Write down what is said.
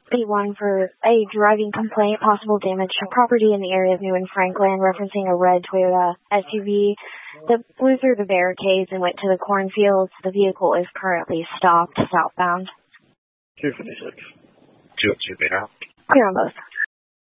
B1 for a driving complaint, possible damage to property in the area of New and Franklin, referencing a red Toyota SUV that blew through the barricades and went to the cornfields. The vehicle is currently stopped southbound. 256. 202 Beta. Clear on both.